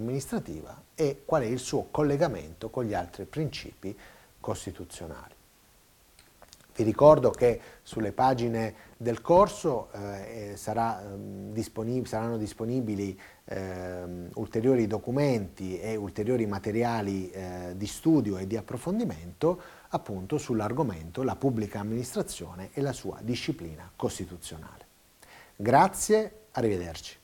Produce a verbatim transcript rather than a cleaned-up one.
amministrativa e qual è il suo collegamento con gli altri principi costituzionali. Vi ricordo che sulle pagine del corso eh, sarà, eh, disponib- saranno disponibili eh, ulteriori documenti e ulteriori materiali eh, di studio e di approfondimento appunto sull'argomento la pubblica amministrazione e la sua disciplina costituzionale. Grazie, arrivederci.